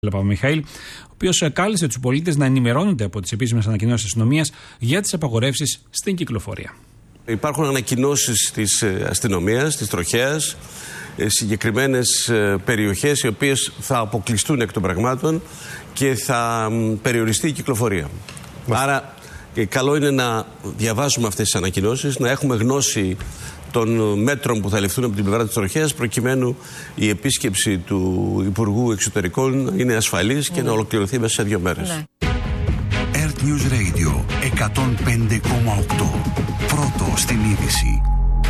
Παπαμιχαήλ, ο οποίος κάλεσε τους πολίτες να ενημερώνονται από τις επίσημες ανακοινώσεις της αστυνομίας για τις απαγορεύσεις στην κυκλοφορία. Υπάρχουν ανακοινώσεις της αστυνομίας, της τροχέας, συγκεκριμένες περιοχές οι οποίες θα αποκλειστούν εκ των πραγμάτων και θα περιοριστεί η κυκλοφορία. Άρα καλό είναι να διαβάζουμε αυτές τις ανακοινώσεις, να έχουμε γνώση των μέτρων που θα ληφθούν από την πλευρά της τροχέας, προκειμένου η επίσκεψη του Υπουργού Εξωτερικών είναι ασφαλής και να ολοκληρωθεί μέσα σε 2 μέρες. Earth News Radio 105,8. Πρώτο στην είδηση.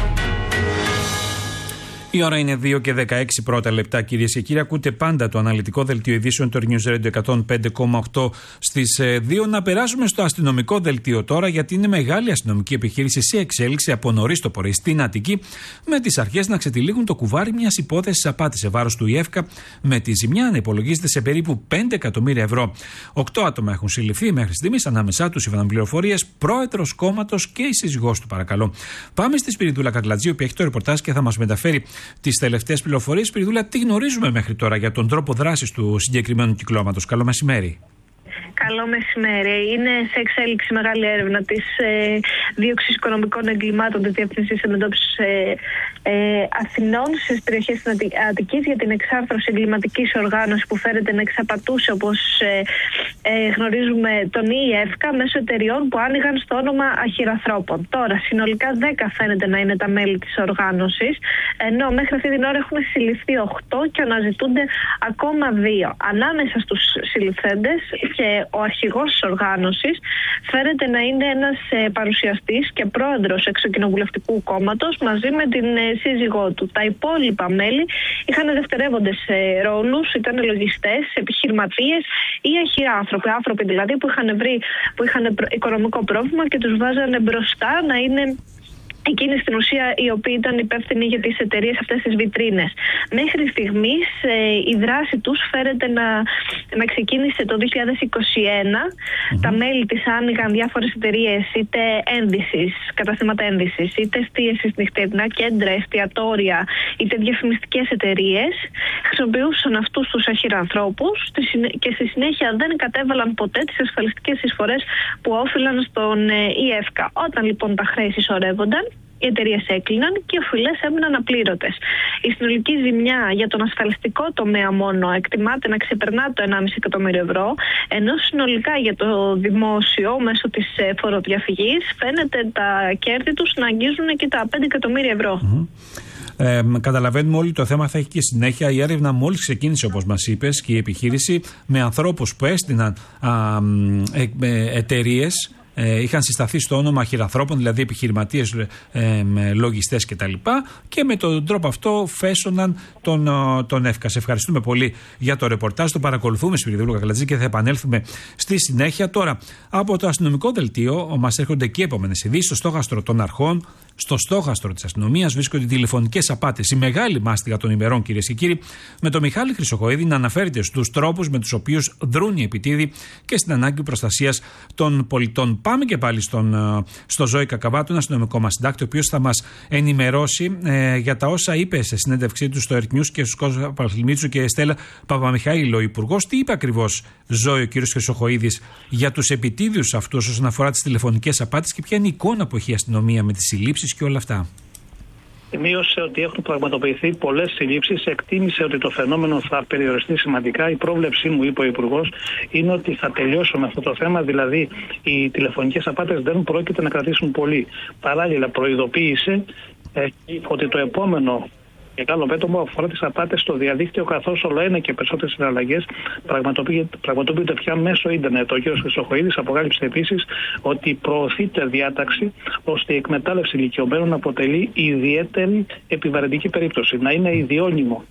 Η ώρα είναι 2 και 16 πρώτα λεπτά, κυρίες και κύριοι. Ακούτε πάντα το αναλυτικό δελτίο ειδήσεων του News Radio 105,8 στις 2. Να περάσουμε στο αστυνομικό δελτίο τώρα, γιατί είναι μεγάλη αστυνομική επιχείρηση σε εξέλιξη από νωρίς το πρωί στην Αττική, με τις αρχές να ξετυλίγουν το κουβάρι μιας υπόθεσης απάτης σε βάρος του ΙΕΦΚΑ, με τη ζημιά να υπολογίζεται σε περίπου 5 εκατομμύρια ευρώ. 8 άτομα έχουν συλληφθεί μέχρι στιγμής, ανάμεσά τους σύμφωνα με πληροφορίες πρόεδρος κόμματος και η σύζυγός του, παρακαλώ. Πάμε στη Σπυριδούλα Κακλατζή, που έχει το ρεπορτάζ και θα μας μεταφέρει τις τελευταίες πληροφορίες. Σπυριδούλα, τι γνωρίζουμε μέχρι τώρα για τον τρόπο δράσης του συγκεκριμένου κυκλώματος? Καλό μεσημέρι. Καλό μεσημέρι. Είναι σε εξέλιξη μεγάλη έρευνα της δίωξης οικονομικών εγκλημάτων της Διεύθυνσης Αντιμετώπισης Αθηνών στις περιοχές της Αττικής για την εξάρθρωση εγκληματικής οργάνωσης που φέρεται να εξαπατούσε, όπως γνωρίζουμε, τον ΙΕΦΚΑ μέσω εταιριών που άνοιγαν στο όνομα αχυρανθρώπων. Τώρα, συνολικά 10 φαίνεται να είναι τα μέλη της οργάνωσης, ενώ μέχρι αυτή την ώρα έχουν συλληφθεί 8 και αναζητούνται ακόμα 2. Ανάμεσα στους συλληφθέντες και ο αρχηγός της οργάνωσης φαίνεται να είναι ένας παρουσιαστής και πρόεδρος εξοκοινοβουλευτικού κόμματος μαζί με την σύζυγό του. Τα υπόλοιπα μέλη είχαν δευτερεύοντες ρόλους, ήταν λογιστές, επιχειρηματίες ή αχυράνθρωποι, άνθρωποι δηλαδή που είχαν οικονομικό πρόβλημα και τους βάζανε μπροστά να είναι εκείνοι στην ουσία οι οποίοι ήταν υπεύθυνοι για τις εταιρείες αυτές τις βιτρίνες. Μέχρι στιγμής η δράση τους φέρεται να ξεκίνησε το 2021. Τα μέλη της άνοιγαν διάφορες εταιρείες, είτε ένδυσης, καταστήματα ένδυσης, είτε εστίασης νυχτερινά κέντρα, εστιατόρια, είτε διαφημιστικές εταιρείες. Χρησιμοποιούσαν αυτούς τους αχυρανθρώπους και στη συνέχεια δεν κατέβαλαν ποτέ τις ασφαλιστικές εισφορές που όφυλαν στον ΙΕΦΚΑ. Όταν λοιπόν τα χρέη συσσωρεύονταν, οι εταιρείες έκλειναν και οι οφειλές έμειναν απλήρωτες. Η συνολική ζημιά για τον ασφαλιστικό τομέα μόνο εκτιμάται να ξεπερνά το 1,5 εκατομμύριο ευρώ, ενώ συνολικά για το δημόσιο μέσω της φοροδιαφυγής φαίνεται τα κέρδη τους να αγγίζουν και τα 5 εκατομμύρια ευρώ. Καταλαβαίνουμε όλοι το θέμα θα έχει και συνέχεια. Η έρευνα μόλις ξεκίνησε, όπως μας είπες, και η επιχείρηση με ανθρώπους που έστειναν εταιρείες. Είχαν συσταθεί στο όνομα αχυρανθρώπων, δηλαδή επιχειρηματίες, λογιστές κτλ. Και με τον τρόπο αυτό φέσωναν τον ΕΦΚΑ. Σε ευχαριστούμε πολύ για το ρεπορτάζ. Το παρακολουθούμε, Σπυριδούλα Κακλατζή, και θα επανέλθουμε στη συνέχεια. Τώρα, από το αστυνομικό δελτίο μας έρχονται και επόμενες ειδήσεις. Στο στόχαστρο των αρχών, στο στόχαστρο της αστυνομίας, βρίσκονται οι τηλεφωνικές απάτες. Η μεγάλη μάστιγα των ημερών, κυρίες και κύριοι, με τον Μιχάλη Χρυσοχοΐδη να αναφέρεται στους τρόπους με τους οποίους δρούν οι επιτίδοι και στην ανάγκη προστασίας των πολιτών. Πάμε και πάλι στο Ζώη Κακαβάτου, ένα αστυνομικό μας συντάκτη, ο οποίος θα μας ενημερώσει για τα όσα είπε σε συνέντευξή του στο Earth News και στους Κώστας Παπαλημίτσου και Στέλλα Παπαμιχαήλ, ο Υπουργός. Τι είπε ακριβώς, Ζώη, ο κύριος Χρυσοχοΐδης για τους επιτίδιους αυτούς όσον αφορά τις τηλεφωνικές απάτες και ποια είναι η εικόνα που έχει η αστυνομία με τις συλλήψεις και όλα αυτά? Σημείωσε ότι έχουν πραγματοποιηθεί πολλές συλλήψεις. Εκτίμησε ότι το φαινόμενο θα περιοριστεί σημαντικά. Η πρόβλεψή μου, είπε ο Υπουργός, είναι ότι θα τελειώσουμε αυτό το θέμα. Δηλαδή, οι τηλεφωνικές απάτες δεν πρόκειται να κρατήσουν πολύ. Παράλληλα, προειδοποίησε ότι το επόμενο μεγάλο μέτωπο αφορά τις απάτες στο διαδίκτυο, καθώς όλο ένα και περισσότερες συναλλαγές πραγματοποιούνται πια μέσω ίντερνετ. Ο κ. Χρυσοχοΐδης αποκάλυψε επίσης ότι προωθείται διάταξη ώστε η εκμετάλλευση ηλικιωμένων αποτελεί ιδιαίτερη επιβαρυντική περίπτωση. Να είναι ιδιώνυμο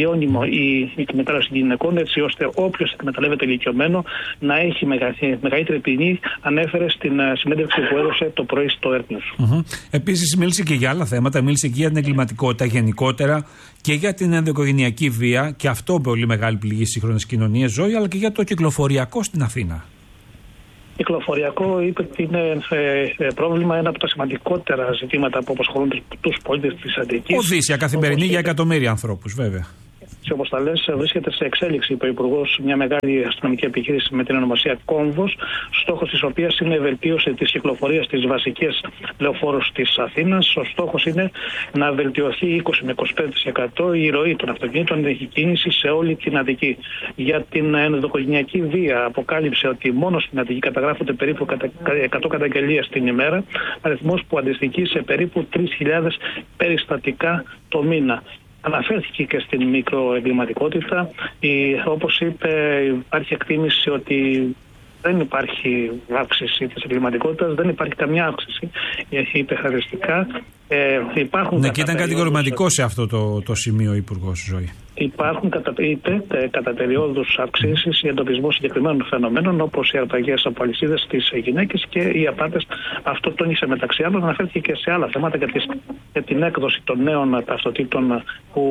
η εκμετάλλευση γυναικών, έτσι ώστε όποιος εκμεταλλεύεται ηλικιωμένο να έχει μεγαλύτερη ποινή, ανέφερε στην συνέντευξη που έδωσε το πρωί στο Earth News. Επίσης μίλησε και για άλλα θέματα, μίλησε και για την εγκληματικότητα γενικότερα και για την ενδοοικογενειακή βία, και αυτό πολύ μεγάλη πληγή στις σύγχρονες κοινωνίες, Ζωή, αλλά και για το κυκλοφοριακό στην Αθήνα. Κυκλοφοριακό, είπε ότι είναι πρόβλημα, ένα από τα σημαντικότερα ζητήματα που απασχολούν τους πολίτες της Αττικής. Οδύσσια καθημερινή για εκατομμύρια ανθρώπους, βέβαια. και όπως τα λες, βρίσκεται σε εξέλιξη, είπε ο Υπουργός, μια μεγάλη αστυνομική επιχείρηση με την ονομασία Κόμβος, στόχος της οποίας είναι η βελτίωση της κυκλοφορίας στις βασικές λεωφόρους της Αθήνας. Ο στόχος είναι να βελτιωθεί 20 με 25% η ροή των αυτοκινήτων, η κίνηση σε όλη την Αττική. Για την ενδοοικογενειακή βία, αποκάλυψε ότι μόνο στην Αττική καταγράφονται περίπου 100 καταγγελίες την ημέρα, αριθμός που αντιστοιχεί σε περίπου 3.000 περιστατικά το μήνα. Αναφέρθηκε και στην μικροεγκληματικότητα. Όπως είπε, υπάρχει εκτίμηση ότι δεν υπάρχει αύξηση της εγκληματικότητας, δεν υπάρχει καμιά αύξηση. Είπε χαριστικά. Ναι, και ήταν κατηγορηματικό σε αυτό το σημείο ο Υπουργός Ζωή. Υπάρχουν κατά περιόδους αυξήσεις ή εντοπισμό συγκεκριμένων φαινομένων, όπως οι αρπαγές από αλυσίδες στις γυναίκες και οι απάτες. Αυτό τόνισε μεταξύ άλλων. Αναφέρθηκε και σε άλλα θέματα για την έκδοση των νέων ταυτοτήτων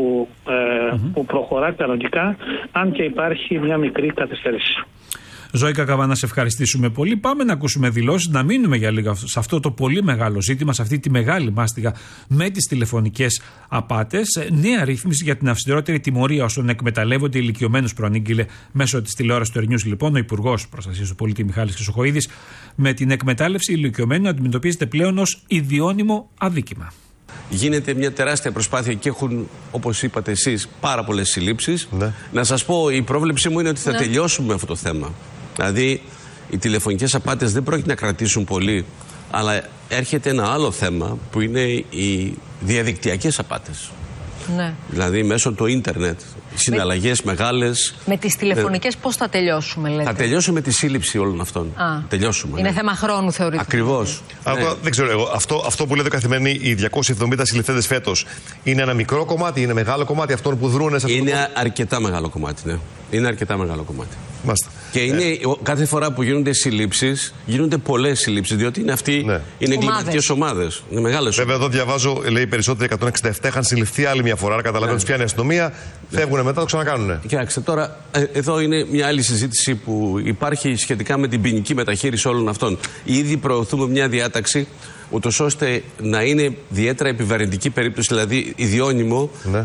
που προχωρά κανονικά, αν και υπάρχει μια μικρή καθυστέρηση. Ζωή Κακαβά, να σε ευχαριστήσουμε πολύ. Πάμε να ακούσουμε δηλώσεις, να μείνουμε για λίγο σε αυτό το πολύ μεγάλο ζήτημα, σε αυτή τη μεγάλη μάστιγα με τις τηλεφωνικές απάτες. Νέα ρύθμιση για την αυστηρότερη τιμωρία όσων εκμεταλλεύονται ηλικιωμένους, προανήγγειλε μέσω της τηλεόρασης του Air News, λοιπόν, ο Υπουργός Προστασίας του Πολίτη Μιχάλης Χρυσοχοΐδης. Με την εκμετάλλευση ηλικιωμένων αντιμετωπίζεται πλέον ως ιδιώνυμο αδίκημα. Γίνεται μια τεράστια προσπάθεια και έχουν, όπως είπατε εσείς, πάρα πολλές συλλήψεις. Ναι. Να σας πω, η πρόβλεψή μου είναι ότι θα τελειώσουμε αυτό το θέμα. Δηλαδή, οι τηλεφωνικές απάτες δεν πρόκειται να κρατήσουν πολύ, αλλά έρχεται ένα άλλο θέμα που είναι οι διαδικτυακές απάτες. Ναι. Δηλαδή, μέσω του ίντερνετ, συναλλαγές μεγάλες. Με τις τηλεφωνικές πώς θα τελειώσουμε, λέτε? Θα τελειώσουμε με τη σύλληψη όλων αυτών. Τελειώσουμε. Είναι θέμα χρόνου, θεωρείτε? Ακριβώς. Δεν ξέρω εγώ. Αυτό που λέτε Καθημερινή, οι 270 συλληφθέντες φέτος, είναι ένα μικρό κομμάτι, είναι μεγάλο κομμάτι αυτών που δρούν σε αυτό? Είναι αρκετά μεγάλο κομμάτι, ναι. Είναι αρκετά μεγάλο κομμάτι. Μάλιστα. Και είναι, κάθε φορά που γίνονται συλλήψεις, γίνονται πολλές συλλήψεις, διότι είναι αυτοί είναι εγκληματικές ομάδες. Είναι μεγάλες. Βέβαια, εδώ διαβάζω, λέει περισσότεροι 167 είχαν συλληφθεί άλλη μια φορά. Άρα καταλαβαίνω ότι πιάνει η αστυνομία, φεύγουν μετά, το ξανακάνουν. Κοιτάξτε, τώρα εδώ είναι μια άλλη συζήτηση που υπάρχει σχετικά με την ποινική μεταχείριση όλων αυτών. Ήδη προωθούμε μια διάταξη, ούτως ώστε να είναι ιδιαίτερα επιβαρυντική περίπτωση, δηλαδή ιδιώνυμο,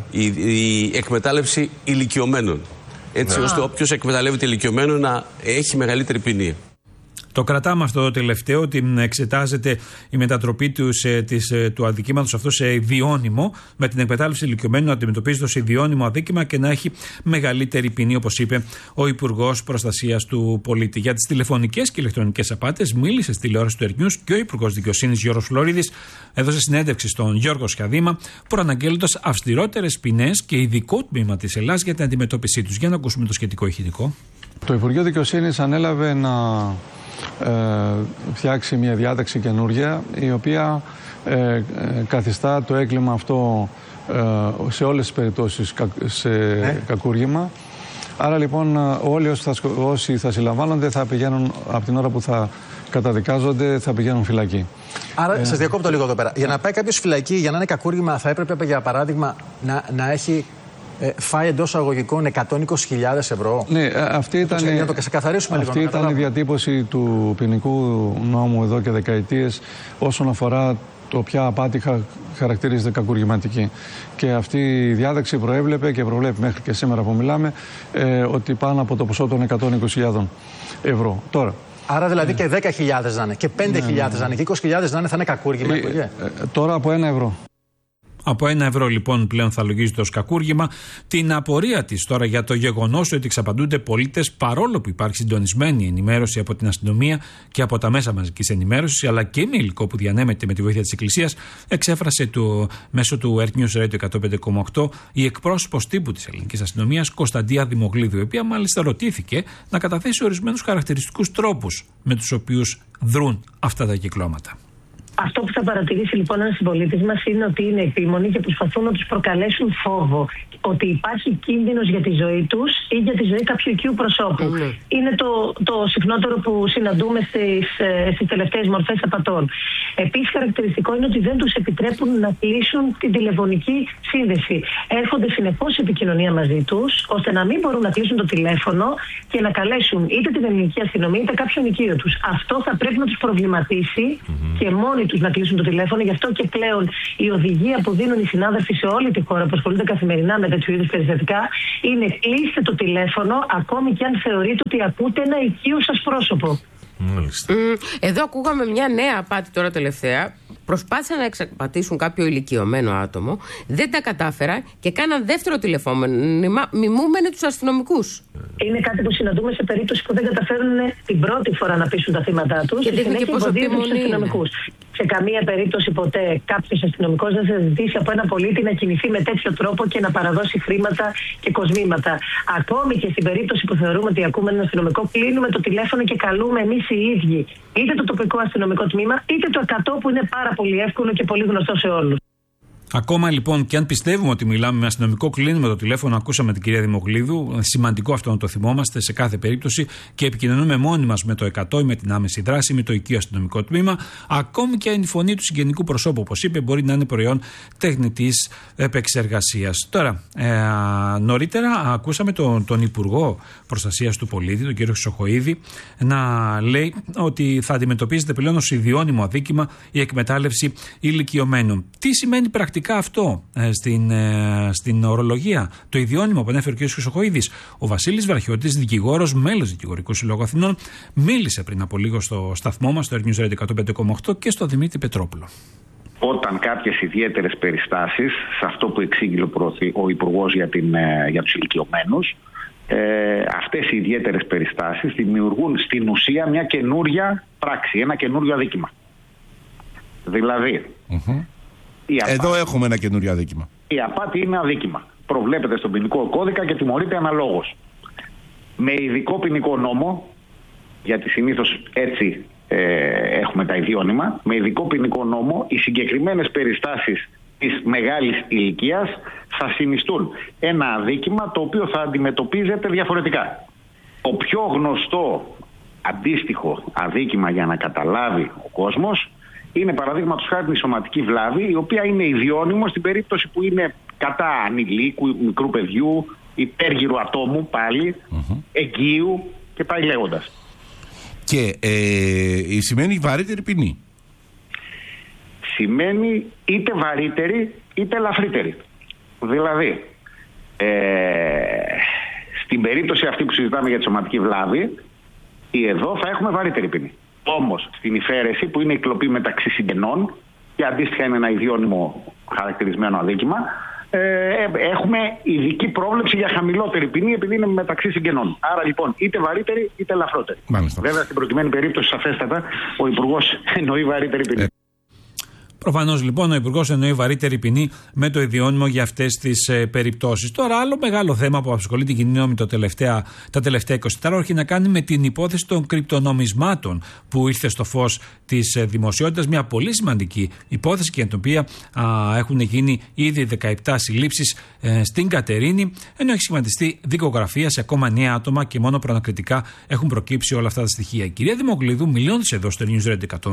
η εκμετάλλευση ηλικιωμένων. Έτσι ώστε όποιος εκμεταλλεύεται ηλικιωμένο να έχει μεγαλύτερη ποινή. Το κρατάμε αυτό το τελευταίο, ότι εξετάζεται η μετατροπή του αδικήματος αυτό σε ιδιώνυμο, με την εκμετάλλευση ηλικιωμένου να αντιμετωπίζεται ως ιδιώνυμο αδίκημα και να έχει μεγαλύτερη ποινή, όπως είπε ο Υπουργός Προστασίας του Πολίτη. Για τις τηλεφωνικές και ηλεκτρονικές απάτες μίλησε στη τηλεόραση του Air News και ο Υπουργός Δικαιοσύνης Γιώργος Φλωρίδης έδωσε συνέντευξη στον Γιώργο Σιαδήμα, προαναγγέλλοντας αυστηρότερες ποινές και ειδικό τμήμα της Ελλάδας για την αντιμετώπιση τους. Για να ακούσουμε το σχετικό ηχητικό. Το Υπουργείο Δικαιοσύνης ανέλαβε να φτιάξει μια διάταξη καινούργια, η οποία καθιστά το έγκλημα αυτό σε όλες τις περιπτώσεις σε κακούργημα. Άρα λοιπόν όλοι όσοι θα συλλαμβάνονται θα πηγαίνουν από την ώρα που θα καταδικάζονται, θα πηγαίνουν φυλακή. Άρα σας διακόπτω λίγο εδώ πέρα. Για να πάει κάποιος φυλακή, για να είναι κακούργημα, θα έπρεπε για παράδειγμα να έχει φάει εντός αγωγικών 120.000 ευρώ. Ναι, αυτή ήταν η διατύπωση του ποινικού νόμου εδώ και δεκαετίες όσον αφορά το ποια απάτη χαρακτηρίζεται κακουργηματική. Και αυτή η διάταξη προέβλεπε και προβλέπει μέχρι και σήμερα που μιλάμε ότι πάνω από το ποσό των 120.000 ευρώ. Τώρα, άρα δηλαδή και 10.000 να είναι και 5.000 να είναι και 20.000 να είναι, θα είναι κακούργημα. Τώρα από 1 ευρώ. Από 1 ευρώ λοιπόν πλέον θα λογίζεται ως κακούργημα. Την απορία της τώρα για το γεγονός ότι εξαπαντούνται πολίτες, παρόλο που υπάρχει συντονισμένη ενημέρωση από την αστυνομία και από τα μέσα μαζικής ενημέρωσης, αλλά και με υλικό που διανέμεται με τη βοήθεια της Εκκλησίας, εξέφρασε μέσω του Air News Radio 105,8 η εκπρόσωπος τύπου της ελληνικής αστυνομίας, Κωνσταντία Δημογλίδου, η οποία μάλιστα ρωτήθηκε να καταθέσει ορισμένους χαρακτηριστικούς τρόπους με τους οποίους δρούν αυτά τα κυκλώματα. Αυτό που θα παρατηρήσει λοιπόν ένας συμπολίτης μας είναι ότι είναι επίμονοι και προσπαθούν να τους προκαλέσουν φόβο. Ότι υπάρχει κίνδυνος για τη ζωή τους ή για τη ζωή κάποιου οικείου προσώπου. Είναι το συχνότερο που συναντούμε στις τελευταίες μορφές απατών. Επίσης, χαρακτηριστικό είναι ότι δεν τους επιτρέπουν να κλείσουν την τηλεφωνική σύνδεση. Έρχονται συνεχώς σε επικοινωνία μαζί τους, ώστε να μην μπορούν να κλείσουν το τηλέφωνο και να καλέσουν είτε την ελληνική αστυνομία είτε κάποιον οικείο τους. Αυτό θα πρέπει να τους προβληματίσει και μόνοι μόνοι τους να κλείσουν το τηλέφωνο. Γι' αυτό και πλέον η οδηγία που δίνουν οι συνάδελφοι σε όλη τη χώρα που ασχολούνται καθημερινά με τέτοιου είδους περιστατικά είναι κλείστε το τηλέφωνο, ακόμη και αν θεωρείτε ότι ακούτε ένα οικείο σας πρόσωπο. Εδώ ακούγαμε μια νέα απάτη τώρα τελευταία. Προσπάθησαν να εξαπατήσουν κάποιο ηλικιωμένο άτομο, δεν τα κατάφερα και κάναν δεύτερο τηλεφώνημα μιμούμενοι τους αστυνομικούς. Είναι κάτι που συναντούμε σε περίπτωση που δεν καταφέρουν την πρώτη φορά να πείσουν τα θύματα τους και δείχνει και πόσο τίμονη είναι. Σε καμία περίπτωση ποτέ κάποιος αστυνομικός δεν θα ζητήσει από ένα πολίτη να κινηθεί με τέτοιο τρόπο και να παραδώσει χρήματα και κοσμήματα. Ακόμη και στην περίπτωση που θεωρούμε ότι ακούμε έναν αστυνομικό, κλείνουμε το τηλέφωνο και καλούμε εμείς οι ίδιοι είτε το τοπικό αστυνομικό τμήμα είτε το 100 που είναι πάρα πολύ εύκολο και πολύ γνωστό σε όλους. Ακόμα λοιπόν και αν πιστεύουμε ότι μιλάμε με αστυνομικό, κλείνουμε το τηλέφωνο, ακούσαμε την κυρία Δημοκλίδου, σημαντικό αυτό να το θυμόμαστε σε κάθε περίπτωση και επικοινωνούμε μόνοι μας με το 100 ή με την άμεση δράση, με το οικείο αστυνομικό τμήμα. Ακόμη και η φωνή του συγγενικού προσώπου, όπως είπε, μπορεί να είναι προϊόν τεχνητής επεξεργασίας. Τώρα, νωρίτερα ακούσαμε τον Υπουργό Προστασίας του Πολίτη, τον κύριο Χρυσοχοΐδη, να λέει ότι θα αντιμετωπίζεται πλέον ως ιδιώνυμο αδίκημα η εκμετάλλευση ηλικιωμένων. Τι σημαίνει πρακτικά αυτό στην ορολογία, το ιδιώνυμο που ανέφερε ο κ. Χρυσοχοΐδης? Ο Βασίλης Βραχιώτης, δικηγόρος, μέλος Δικηγορικού Συλλόγου Αθηνών, μίλησε πριν από λίγο στο σταθμό μας, στο News Radio 105,8 και στο Δημήτρη Πετρόπουλο. Όταν κάποιες ιδιαίτερες περιστάσεις, σε αυτό που εξήγηλε ο Υπουργός για τους ηλικιωμένους, αυτές οι ιδιαίτερες περιστάσεις δημιουργούν στην ουσία μια καινούρια πράξη, ένα καινούριο αδίκημα. Δηλαδή, εδώ έχουμε ένα καινούριο αδίκημα. Η απάτη είναι αδίκημα. Προβλέπεται στον ποινικό κώδικα και τιμωρείται αναλόγως. Με ειδικό ποινικό νόμο, γιατί συνήθως έτσι έχουμε τα ιδιώνυμα, με ειδικό ποινικό νόμο οι συγκεκριμένες περιστάσεις της μεγάλης ηλικίας θα συνιστούν ένα αδίκημα το οποίο θα αντιμετωπίζεται διαφορετικά. Το πιο γνωστό αντίστοιχο αδίκημα για να καταλάβει ο κόσμος είναι παραδείγματος χάρη η σωματική βλάβη, η οποία είναι ιδιώνυμο στην περίπτωση που είναι κατά ανηλίκου, μικρού παιδιού, υπέργυρου ατόμου πάλι, εγγύου και πάει λέγοντας. Και σημαίνει βαρύτερη ποινή. Σημαίνει είτε βαρύτερη είτε ελαφρύτερη. Δηλαδή, στην περίπτωση αυτή που συζητάμε για τη σωματική βλάβη, εδώ θα έχουμε βαρύτερη ποινή. Όμως στην υφαίρεση που είναι η κλοπή μεταξύ συγγενών και αντίστοιχα είναι ένα ιδιώνυμο χαρακτηρισμένο αδίκημα, έχουμε ειδική πρόβλεψη για χαμηλότερη ποινή επειδή είναι μεταξύ συγγενών. Άρα λοιπόν είτε βαρύτερη είτε ελαφρότερη. Βέβαια στην προκειμένη περίπτωση σαφέστατα ο Υπουργός εννοεί βαρύτερη ποινή. Προφανώς λοιπόν ο Υπουργός εννοεί βαρύτερη ποινή με το ιδιώνυμο για αυτές τις περιπτώσεις. Τώρα, άλλο μεγάλο θέμα που απασχολεί την κοινή γνώμη τα τελευταία 24 ώρα έχει να κάνει με την υπόθεση των κρυπτονομισμάτων που ήρθε στο φως της δημοσιότητας. Μια πολύ σημαντική υπόθεση και για την οποία έχουν γίνει ήδη 17 συλλήψεις στην Κατερίνη, ενώ έχει σχηματιστεί δικογραφία σε ακόμα 9 άτομα και μόνο προανακριτικά έχουν προκύψει όλα αυτά τα στοιχεία. Η κυρία Δημοκλίδου, μιλώντας εδώ στο News Radio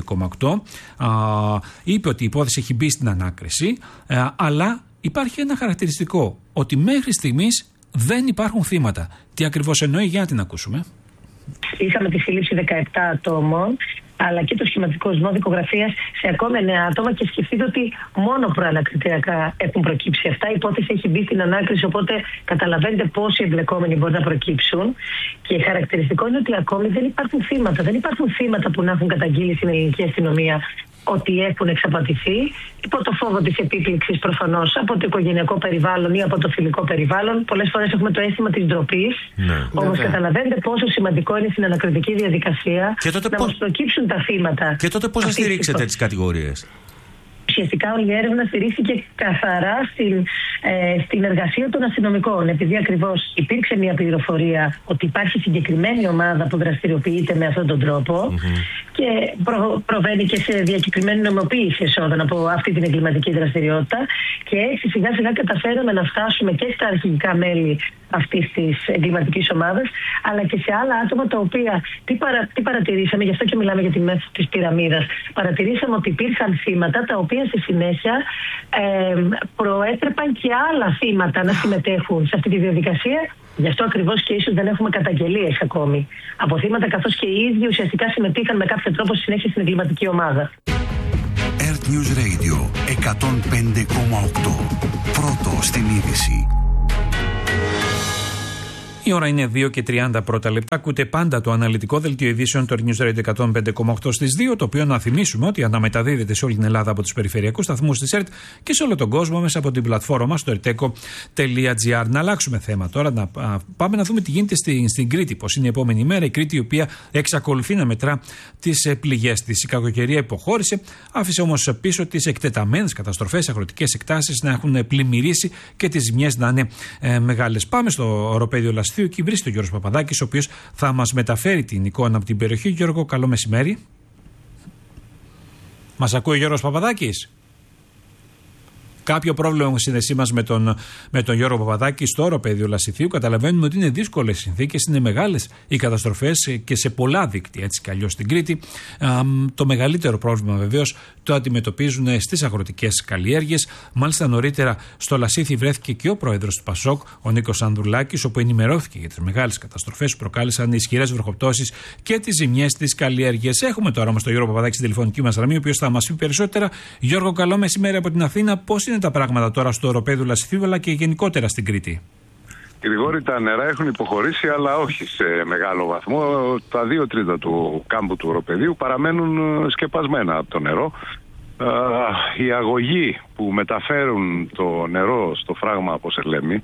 105,8, είπε ότι η υπόθεση έχει μπει στην ανάκριση, αλλά υπάρχει ένα χαρακτηριστικό, ότι μέχρι στιγμής δεν υπάρχουν θύματα. Τι ακριβώς εννοεί, για να την ακούσουμε. Είχαμε τη σύλληψη 17 ατόμων, αλλά και το σχηματικό σμό δικογραφίας σε ακόμα 9 άτομα και σκεφτείτε ότι μόνο προανακριτικά έχουν προκύψει αυτά. Η υπόθεση έχει μπει στην ανάκριση, οπότε καταλαβαίνετε πόσοι εμπλεκόμενοι μπορεί να προκύψουν. Και χαρακτηριστικό είναι ότι ακόμη δεν υπάρχουν θύματα. Δεν υπάρχουν θύματα που να έχουν καταγγείλει στην ελληνική αστυνομία ότι έχουν εξαπατηθεί, υπό το φόβο της επίπληξης προφανώς από το οικογενειακό περιβάλλον ή από το φιλικό περιβάλλον. Πολλές φορές έχουμε το αίσθημα της ντροπής. Όμως καταλαβαίνετε πόσο σημαντικό είναι στην ανακριτική διαδικασία να μας προκύψουν τα θύματα. Και τότε πώς θα στηρίξετε τις κατηγορίες? Ουσιαστικά όλη η έρευνα στηρίχθηκε καθαρά στην εργασία των αστυνομικών. Επειδή ακριβώς υπήρξε μια πληροφορία ότι υπάρχει συγκεκριμένη ομάδα που δραστηριοποιείται με αυτόν τον τρόπο και προβαίνει και σε διακεκριμένη νομιμοποίηση εσόδων από αυτή την εγκληματική δραστηριότητα. Και έτσι σιγά σιγά καταφέραμε να φτάσουμε και στα αρχικά μέλη αυτής της εγκληματικής ομάδας, αλλά και σε άλλα άτομα τα οποία τι παρατηρήσαμε, γι' αυτό και μιλάμε για τη μέθοδο της πυραμίδας. Παρατηρήσαμε ότι υπήρχαν θύματα τα οποία στη συνέχεια προέτρεπαν και άλλα θύματα να συμμετέχουν σε αυτή τη διαδικασία. Γι' αυτό ακριβώς και ίσως δεν έχουμε καταγγελίες ακόμη από θύματα, καθώς και οι ίδιοι ουσιαστικά συμμετείχαν με κάποιο τρόπο στη συνέχεια στην εγκληματική ομάδα. Earth News Radio 105,8. Πρώτο στην είδηση. Η ώρα είναι 2 και 30 πρώτα λεπτά. Ακούτε πάντα το αναλυτικό δελτίο ειδήσεων του News Radio 105,8 στις 2, το οποίο να θυμίσουμε ότι αναμεταδίδεται σε όλη την Ελλάδα από τους περιφερειακούς σταθμούς της ΕΡΤ και σε όλο τον κόσμο μέσα από την πλατφόρμα μας στο erteco.gr. Να αλλάξουμε θέμα τώρα, να πάμε να δούμε τι γίνεται στην Κρήτη. Πώς είναι η επόμενη μέρα. Η Κρήτη, η οποία εξακολουθεί να μετρά τις πληγές της. Η κακοκαιρία υποχώρησε, άφησε όμως πίσω τις εκτεταμένες καταστροφές, αγροτικές εκτάσεις να έχουν πλημμυρίσει και τις ζημιές να είναι μεγάλες. Πάμε στο οροπέδιο Λασιθίου. Εκεί βρίσκεται ο Γιώργος Παπαδάκης, ο οποίος θα μας μεταφέρει την εικόνα από την περιοχή. Γιώργο, καλό μεσημέρι. Μας ακούει ο Γιώργος Παπαδάκης? Κάποιο πρόβλημα συνδεσί μας με τον Γιώργο Παπαδάκη στο οροπέδιο Λασιθίου. Καταλαβαίνουμε ότι είναι δύσκολες συνθήκες, είναι μεγάλες οι καταστροφές και σε πολλά δίκτυα, έτσι κι αλλιώς στην Κρήτη. Το μεγαλύτερο πρόβλημα βεβαίως το αντιμετωπίζουν στις αγροτικές καλλιέργειες. Μάλιστα, νωρίτερα στο Λασίθι βρέθηκε και ο πρόεδρος του ΠΑΣΟΚ, ο Νίκος Ανδρουλάκης, όπου ενημερώθηκε για τις μεγάλες καταστροφές που προκάλεσαν ισχυρές βροχοπτώσεις και τις ζημιές στις καλλιέργειες. Έχουμε τώρα όμως τον Γιώργο Παπαδάκη στην τηλεφωνική μας γραμμή, ο οποίος θα μας πει περισσότερα. Γιώργο, καλό μεσημέρι από την Αθήνα. Πώς είναι τα πράγματα τώρα στο οροπέδιο Λασιθίου, αλλά και γενικότερα στην Κρήτη? Γρηγόρη, τα νερά έχουν υποχωρήσει, αλλά όχι σε μεγάλο βαθμό. Τα 2 τρίτα του κάμπου του οροπεδίου παραμένουν σκεπασμένα από το νερό. Οι αγωγοί που μεταφέρουν το νερό στο φράγμα από Σελέμη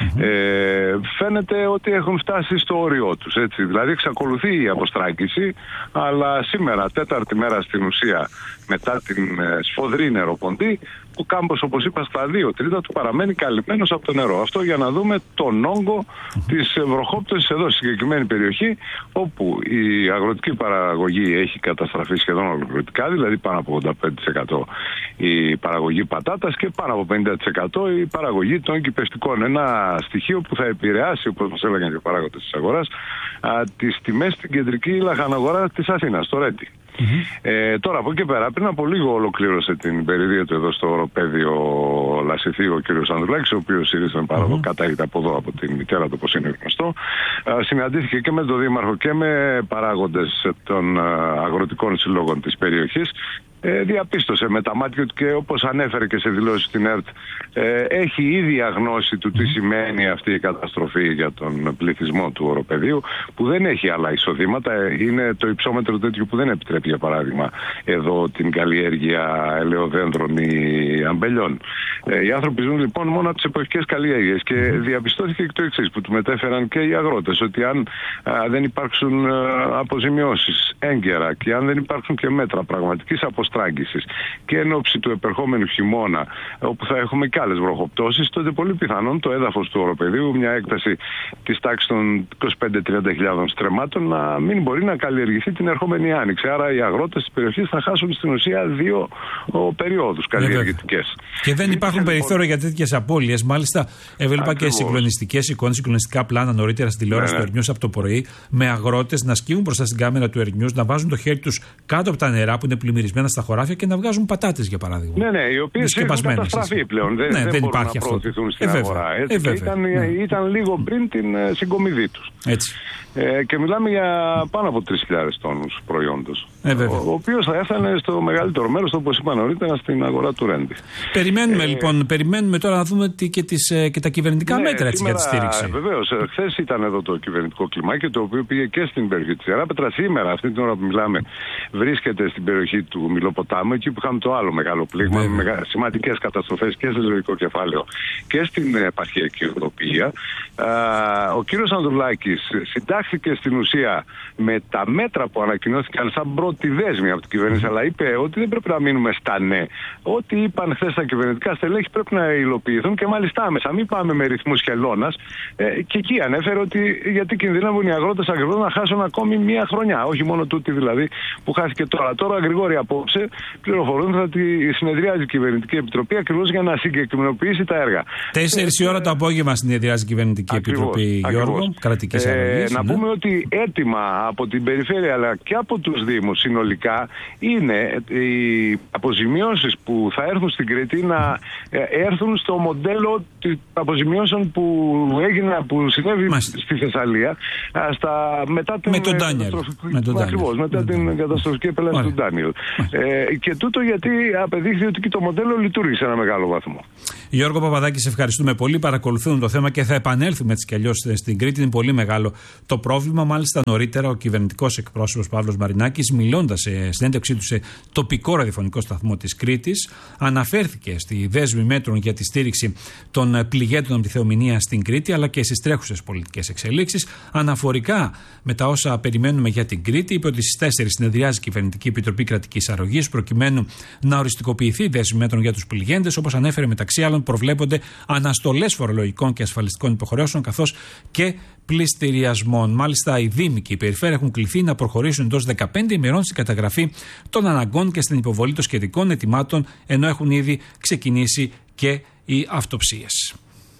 φαίνεται ότι έχουν φτάσει στο όριό τους, έτσι. Δηλαδή εξακολουθεί η αποστράγγιση, αλλά σήμερα, τέταρτη μέρα στην ουσία μετά την σφοδρή νεροποντή, ο κάμπος, όπως είπα, στα 2 τρίτα του παραμένει καλυμμένος από το νερό. Αυτό για να δούμε τον όγκο της βροχόπτωσης εδώ στη συγκεκριμένη περιοχή, όπου η αγροτική παραγωγή έχει καταστραφεί σχεδόν ολοκληρωτικά, δηλαδή πάνω από 85% η παραγωγή πατάτας και πάνω από 50% η παραγωγή των κυπευτικών. Ένα στοιχείο που θα επηρεάσει, όπως μας έλεγαν και οι παράγοντες της αγοράς, τις τιμές στην κεντρική λαχαναγορά της Αθήνας, στο Ρέτι. Τώρα από εκεί πέρα, πριν από λίγο ολοκλήρωσε την περιοδία του εδώ στο οροπέδιο Λασιθίου ο κ. Ανδρουλάκης, ο οποίος ήρθε παράδο κατάγεται από εδώ, από την μητέρα του, όπως είναι γνωστό. Συναντήθηκε και με τον Δήμαρχο και με παράγοντες των αγροτικών συλλόγων της περιοχής. Διαπίστωσε με τα μάτια του και, όπως ανέφερε και σε δηλώσεις στην ΕΡΤ, έχει ήδη αγνώσει του τι σημαίνει αυτή η καταστροφή για τον πληθυσμό του οροπεδίου, που δεν έχει άλλα εισοδήματα. Είναι το υψόμετρο τέτοιο που δεν επιτρέπει, για παράδειγμα, εδώ την καλλιέργεια ελαιοδέντρων ή αμπελιών. Οι άνθρωποι ζουν λοιπόν μόνο από τις εποχικές καλλιέργειες και διαπιστώθηκε και το εξής που του μετέφεραν και οι αγρότες, ότι αν δεν υπάρξουν αποζημιώσεις έγκαιρα και αν δεν υπάρξουν και μέτρα πραγματικής αποστράγγισης και εν ώψη του επερχόμενου χειμώνα, όπου θα έχουμε και άλλες βροχοπτώσεις, τότε πολύ πιθανόν το έδαφος του οροπεδίου, μια έκταση της τάξης των 25-30 στρεμμάτων, να μην μπορεί να καλλιεργηθεί την ερχόμενη άνοιξη. Άρα οι αγρότες της περιοχής θα χάσουν στην ουσία 2 περιόδους καλλιεργητικές. Και δεν υπάρχουν περιθώρια για τέτοιες απώλειες. Μάλιστα, έβλεπα και συγκλονιστικές εικόνες, συγκλονιστικά πλάνα νωρίτερα στην τηλεόραση του Ερνιούς από το πρωί, με αγρότες να σκύβουν μπροστά στην κάμερα του Ερνιούς, να βάζουν το χέρι τους κάτω από τα νερά που είναι πλημμυρισμένα στα χωράφια και να βγάζουν πατάτες, για παράδειγμα. Ναι, οι οποίες έχουν καταστραφεί πλέον. Δεν υπάρχει να προωθηθούν στην αγορά. Ήταν λίγο πριν την συγκομιδή τους. Έτσι. Και μιλάμε για πάνω από 3.000 τόνους προϊόντος. Ο οποίος θα έφτανε στο μεγαλύτερο μέρος, όπως είπα νωρίτερα, στην αγορά του Ρέντι. Περιμένουμε τώρα να δούμε και τα κυβερνητικά μέτρα έτσι, για τη στήριξη. Βεβαίως. Χθες ήταν εδώ το κυβερνητικό κλιμάκιο, το οποίο πήγε και στην περιοχή της Ιεράπετρας. Σήμερα, αυτή την ώρα που μιλάμε, βρίσκεται στην περιοχή του Μιλοποτάμου, εκεί που είχαμε το άλλο μεγάλο πλήγμα, με σημαντικές καταστροφές και σε ζωικό κεφάλαιο και στην επαρχιακή οδοποιία. Ο κύριος Ανδρουλάκης συντάχθηκε στην ουσία με τα μέτρα που ανακοινώθηκαν σαν πρώτη δέσμη από την κυβέρνηση, αλλά είπε ότι δεν πρέπει να μείνουμε στα ναι. Ό,τι είπαν χθες τα κυβερνητικά στελέχη πρέπει να υλοποιηθούν και μάλιστα άμεσα. Μην πάμε με ρυθμούς χελώνας. Και εκεί ανέφερε ότι γιατί κινδυνεύουν οι αγρότες ακριβώς να χάσουν ακόμη μία χρονιά. Όχι μόνο τούτη δηλαδή που χάθηκε τώρα. Τώρα, Γρηγόρη, απόψε πληροφορούν ότι συνεδριάζει η Κυβερνητική Επιτροπή ακριβώς για να συγκεκριμενοποιήσει τα έργα. 4 η ώρα το απόγευμα συνεδριάζει η Κυβερνητική Επιτροπή, Γιώργο, κρατικής αλλαγής. Να πούμε ότι έτοιμα από την περιφέρεια αλλά και από τους Δήμους συνολικά είναι οι αποζημιώσεις που θα έρθουν στην Κρήτη να έρθουν στο μοντέλο των αποζημιώσεων που συνέβη στη Θεσσαλία μετά την την καταστροφική επέλαση του Ντάνιελ. Και τούτο γιατί απεδείχθη ότι και το μοντέλο λειτουργεί σε ένα μεγάλο βαθμό. Γιώργο Παπαδάκη, σε ευχαριστούμε πολύ. Παρακολουθούν το θέμα και θα επανέλθουμε έτσι κι αλλιώς στην Κρήτη. Είναι πολύ μεγάλο το πρόβλημα. Μάλιστα, νωρίτερα ο κυβερνητικός εκπρόσωπος Παύλος Μαρινάκης, μιλώντας σε συνέντευξή του σε τοπικό ραδιοφωνικό σταθμό της Κρήτης, αναφέρθηκε στη δέσμη μέτρων για τη στήριξη των πληγέντων από τη θεομηνία στην Κρήτη, αλλά και στις τρέχουσες πολιτικές εξελίξεις. Αναφορικά με τα όσα περιμένουμε για την Κρήτη, είπε ότι στις 4 συνεδριάζει η Κυβερνητική Επιτροπή Κρατικής Αρρωγής, προκειμένου να οριστικοποιηθεί η δέσμη μέτρων για τους πληγέντες. Όπως ανέφερε, μεταξύ άλλων, προβλέπονται αναστολές φορολογικών και ασφαλιστικών υποχρεώσεων, καθώς και πληστηριασμών. Μάλιστα, οι Δήμοι και οι Περιφέρειες έχουν κληθεί να προχωρήσουν εντός 15 ημερών στην καταγραφή των αναγκών και στην υποβολή των σχετικών ετοιμάτων, ενώ έχουν ήδη ξεκινήσει και οι αυτοψίες.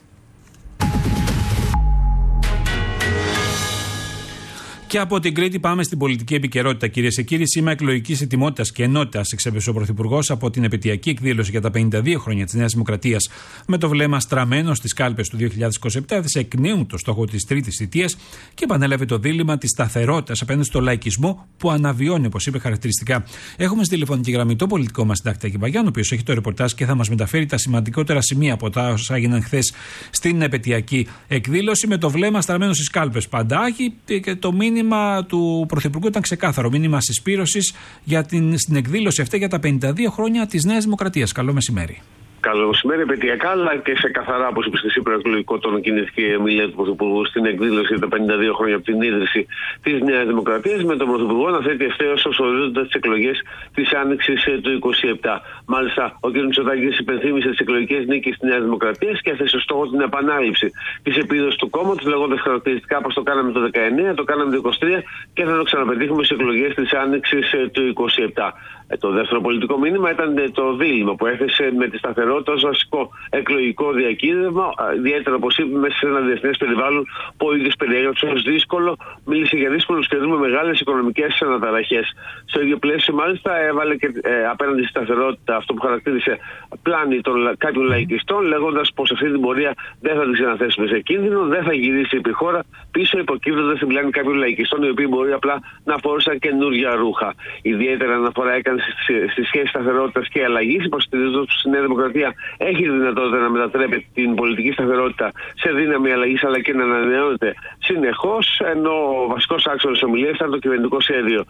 Και από την Κρήτη πάμε στην πολιτική επικαιρότητα, κυρίες και κύριοι. Σήμα εκλογικής ετοιμότητας και ενότητας εξέπεσε ο Πρωθυπουργός από την επαιτειακή εκδήλωση για τα 52 χρόνια της Νέας Δημοκρατίας. Με το βλέμμα στραμμένο στις κάλπες του 2027, έθεσε εκ νέου το στόχο της τρίτης θητείας και επανέλαβε το δίλημμα της σταθερότητας απέναντι στο λαϊκισμό που αναβιώνει, όπως είπε χαρακτηριστικά. Έχουμε στη τηλεφωνική γραμμή το πολιτικό μας συντάκτη Άκη Βαγιάννη, ο οποίος έχει το ρεπορτάζ και θα μας μεταφέρει τα σημαντικότερα σημεία από τα όσα έγιναν χθες στην επαιτειακή εκδήλωση. Με το βλέμμα στραμμένο στις κάλπες πάντα. Και το μήνυμα του Πρωθυπουργού ήταν ξεκάθαρο. Μήνυμα συσπήρωσης στην εκδήλωση αυτή για τα 52 χρόνια της Νέας Δημοκρατίας. Καλό μεσημέρι. Καλό μεσημέρι, επαιτειακά, αλλά και σε καθαρά, όπως είπε στη προεκλογικό τόνο, κινήθηκε η ομιλία του Πρωθυπουργού στην εκδήλωση για τα 52 χρόνια από την ίδρυση της Νέας Δημοκρατίας, με τον Πρωθυπουργό να θέτει ευθέως ως ορίζοντα τις εκλογές της Άνοιξης του 27. Μάλιστα, ο κ. Μητσοτάκης υπενθύμησε τις εκλογικές νίκες της Νέας Δημοκρατίας και έθεσε ως στόχο την επανάληψη της επίδοσης του κόμματος, λέγοντας χαρακτηριστικά πως το κάναμε το 19, το κάναμε το 23 και θα το ξαναπετύχουμε στις εκλογές της Άνοιξης του 27. Το δεύτερο πολιτικό μήνυμα ήταν το δίλημμα που έθεσε με τη σταθερότητα ως βασικό εκλογικό διακύβευμα, ιδιαίτερα όπως είπε μέσα σε ένα διεθνές περιβάλλον που ο ίδιος περιέγραψε ως δύσκολο. Μίλησε για δύσκολους καιρούς με μεγάλες οικονομικές αναταραχές. Στο ίδιο πλαίσιο, μάλιστα, έβαλε και απέναντι στη σταθερότητα αυτό που χαρακτήρισε πλάνη των κάποιων λαϊκιστών, λέγοντας πως αυτή την πορεία δεν θα την ξαναθέσουμε σε κίνδυνο, δεν θα γυρίσει η χώρα πίσω, υποκύπτοντας την πλάνη κάποιων λαϊκιστών, οι οποίοι μπορεί απλά να φόρησαν καινούργια ρούχα. Ιδιαίτερα αναφορά έκανε στη σχέση σταθερότητας και αλλαγής, υποστηρίζοντας ότι η Νέα Δημοκρατία έχει τη δυνατότητα να μετατρέπει την πολιτική σταθερότητα σε δύναμη αλλαγής, αλλά και να ανανεώνεται συνεχώς. Ενώ ο βασικός άξονας της ομιλίας ήταν το κυβερνητικό σχέδιο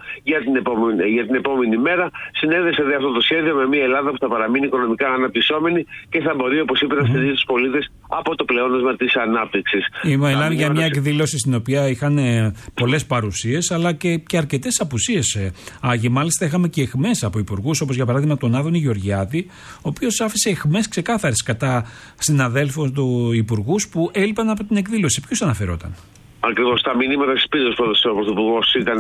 για την επόμενη μέρα. Συνέδεσε αυτό το σχέδιο με μια Ελλάδα που θα παραμείνει οικονομικά αναπτυσσόμενη και θα μπορεί, όπως είπε, να στηρίζει τους πολίτες από το πλεόνασμα της ανάπτυξης. Μιλάμε για μια εκδήλωση στην οποία είχαν πολλές παρουσίες, αλλά και αρκετές απουσίες. Μάλιστα, είχαμε και εχμές από υπουργούς, όπως για παράδειγμα τον Άδωνη Γεωργιάδη, ο οποίος άφησε εχμές ξεκάθαρες κατά συναδέλφων του υπουργούς που έλειπαν από την εκδήλωση. Ποιους αναφερόταν? Ακριβώς τα μηνύματα της πίσης που έδωσε ο Πρωθυπουργός ήταν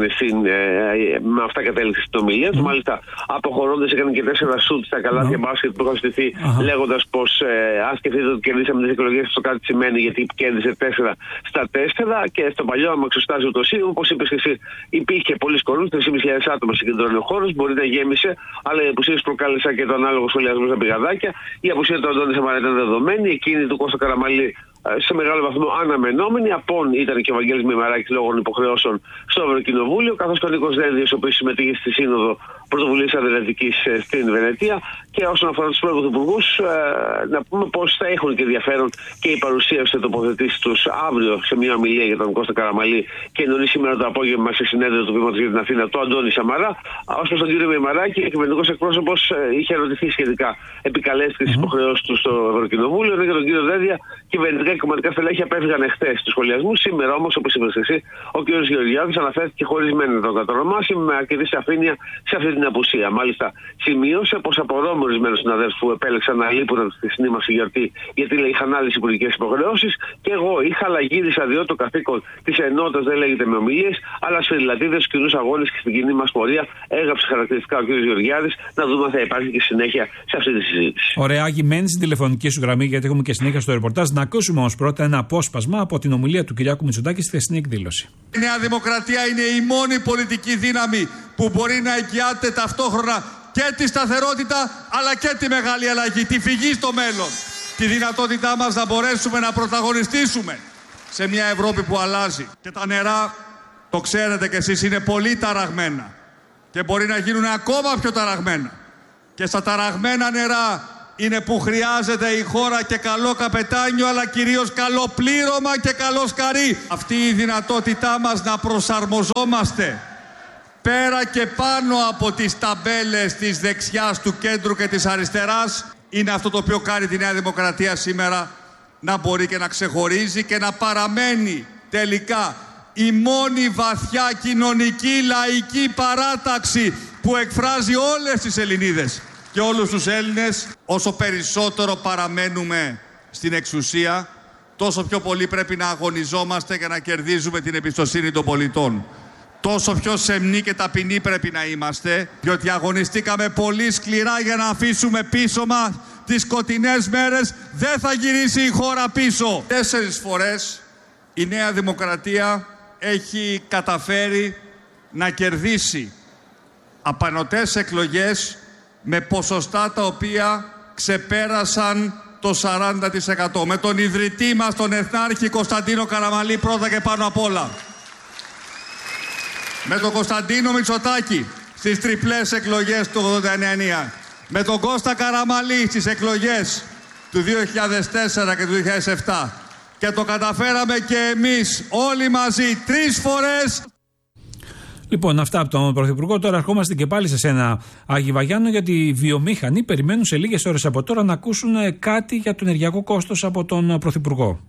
με αυτά κατέληξε στην ομιλία του. Μάλιστα, αποχωρώντας έκανε και 4 σουτ στα καλάθια μπάσκετ που είχαν στηθεί, λέγοντας πως αν σκεφτείτε ότι κερδίσαμε τις εκλογές, αυτό κάτι σημαίνει, γιατί κέρδισε 4 στα 4. Και στο παλιό αμαξοστάσιο του ΣΥ, όπως είπες και εσύ, υπήρχε πολλοί κορούς, 3.500 άτομα συγκεντρώνει ο χώρος, μπορεί να γέμισε, αλλά οι απουσίες προκάλεσαν και το ανάλογο σχολιασμό στα πηγαδάκια. Η απουσία του Αντώνη Σαμαρά ήταν δεδομένη, εκείνη του Κώστα Καραμανλή σε μεγάλο βαθμό αναμενόμενη. Απόν ήταν και ο Βαγγέλης Μημαράκης λόγω υποχρεώσεων στο Ευρωκοινοβούλιο, καθώς και ο Νίκος Δένδιος, ο οποίος συμμετείχε στη Σύνοδο Πρωτοβουλίας Αδριατικής στην Βενετία. Και όσον αφορά τους πρωθυπουργούς, να πούμε πως θα έχουν και ενδιαφέρον και η παρουσία σε τοποθετήσεις τους αύριο σε μια ομιλία για τον Κώστα Καραμανλή και νωρίς σήμερα το απόγευμα σε συνέδριο του Βήματος για την Αθήνα του Αντώνη Σαμαρά. Ως προς τον κύριο Μημαράκη, ο κυβερνητικός εκπρόσωπος είχε ερωτηθεί σχετικά, επικαλέστηκε τις υποχρεώσεις του στο Ευρωκοινοβούλιο. Για τον κύριο Δένδια, κυβερνητικά και κομματικά στελέχη απέφυγαν εχθές τους σχολιασμούς. Σήμερα όμως, όπως είπες εσύ, ο κ. Γεωργιάδης αναφέρθηκε χωρισμένο να τον κατονομάσει με αρκετή σαφήνεια σε αυτή την απουσία. Μάλιστα, σημείωσε πως απορρόμουν ορισμένους συναδέλφους που επέλεξαν να λείπουν από τη χθεσινή μας γιορτή, γιατί είχαν άλλες υπουργικές υποχρεώσεις. Και εγώ είχα αλλαγή διότι το καθήκον της ενότητας δεν λέγεται με ομιλίες, αλλά σφυριλατίδες, στους κοινούς αγώνες και στην κοινή μας πορεία. Έγραψε χαρακτηριστικά ο κ. Γεωργιάδης. Να δούμε αν θα υπάρχει και συνέχεια σε αυτή τη συζήτηση. Ωραία, Άγη, μένει στην τηλεφωνική σου γραμμή, γιατί έχουμε και συνέχεια στο ρεπορτάζ. Να ακούσουμε όμως πρώτα ένα απόσπασμα από την ομιλία του Κυριάκου Μητσοτάκη στη χθεσινή εκδήλωση. Η Νέα Δημοκρατία είναι η μόνη πολιτική δύναμη που μπορεί να εγγυάται ταυτόχρονα και τη σταθερότητα αλλά και τη μεγάλη αλλαγή, τη φυγή στο μέλλον. Τη δυνατότητά μας να μπορέσουμε να πρωταγωνιστήσουμε σε μια Ευρώπη που αλλάζει. Και τα νερά, το ξέρετε κι εσείς, είναι πολύ ταραγμένα και μπορεί να γίνουν ακόμα πιο ταραγμένα. Και στα ταραγμένα νερά είναι που χρειάζεται η χώρα και καλό καπετάνιο, αλλά κυρίως καλό πλήρωμα και καλό σκαρί. Αυτή η δυνατότητά μας να προσαρμοζόμαστε πέρα και πάνω από τις ταμπέλες της δεξιάς, του κέντρου και της αριστεράς είναι αυτό το οποίο κάνει τη Νέα Δημοκρατία σήμερα να μπορεί και να ξεχωρίζει και να παραμένει τελικά η μόνη βαθιά κοινωνική λαϊκή παράταξη που εκφράζει όλες τις Ελληνίδες και όλους τους Έλληνες. Όσο περισσότερο παραμένουμε στην εξουσία, τόσο πιο πολύ πρέπει να αγωνιζόμαστε και να κερδίζουμε την εμπιστοσύνη των πολιτών. Τόσο πιο σεμνοί και ταπεινοί πρέπει να είμαστε, διότι αγωνιστήκαμε πολύ σκληρά για να αφήσουμε πίσω μας τις σκοτεινές μέρες. Δεν θα γυρίσει η χώρα πίσω. 4 φορές η Νέα Δημοκρατία έχει καταφέρει να κερδίσει απανωτές εκλογές με ποσοστά τα οποία ξεπέρασαν το 40%. Με τον ιδρυτή μας, τον Εθνάρχη Κωνσταντίνο Καραμανλή, πρώτα και πάνω απ' όλα. Με τον Κωνσταντίνο Μητσοτάκη στις τριπλές εκλογές του 89. Με τον Κώστα Καραμανλή στις εκλογές του 2004 και του 2007. Και το καταφέραμε και εμείς όλοι μαζί 3 φορές. Λοιπόν, αυτά από τον Πρωθυπουργό. Τώρα ερχόμαστε και πάλι σε σένα, Άγη Βαγιάννο, γιατί οι βιομήχανοι περιμένουν σε λίγες ώρες από τώρα να ακούσουν κάτι για το ενεργειακό κόστος από τον Πρωθυπουργό.